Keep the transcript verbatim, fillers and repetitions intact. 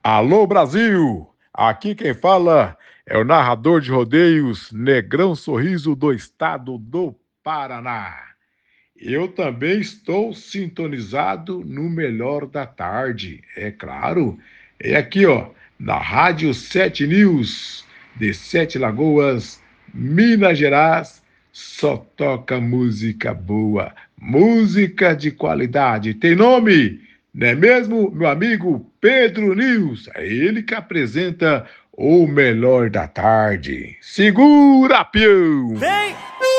Alô Brasil, aqui quem fala é o narrador de rodeios Negrão Sorriso do estado do Paraná. Eu também estou sintonizado no melhor da tarde, é claro. É aqui, ó, na Rádio Sete News, de Sete Lagoas, Minas Gerais, só toca música boa, música de qualidade. Tem nome, não é mesmo, meu amigo Pedro News? É ele que apresenta o melhor da tarde. Segura, peão! Vem!